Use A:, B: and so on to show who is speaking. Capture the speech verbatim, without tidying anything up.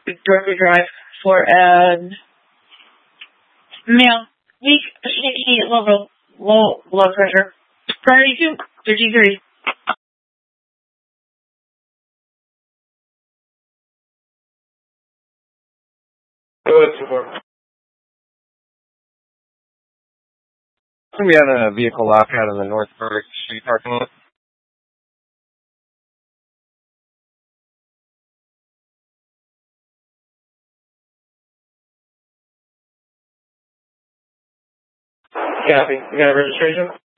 A: Victoria Drive for an male, weak, shaky, low, low blood pressure. Priority two, thirty-three.
B: Go ahead, support. We had a vehicle lockout in the North Burdick Street parking lot. Copy. You got a registration?